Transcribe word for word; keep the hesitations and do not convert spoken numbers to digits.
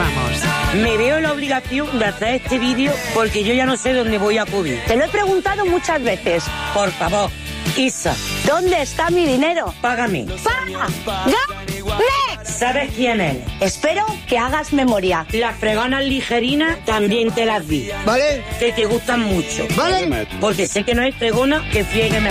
vamos. Me veo en la obligación de hacer este vídeo porque yo ya no sé dónde voy a acudir. Te lo he preguntado muchas veces. Por favor, Isa, ¿dónde está mi dinero? págame. ¡Paga! ¡Gane! ¿Sabes quién eres? Espero que hagas memoria. Las fregonas ligerinas también te las di. ¿Vale? Que te gustan mucho. ¿Vale? Porque sé que no hay fregona que friegue mejor.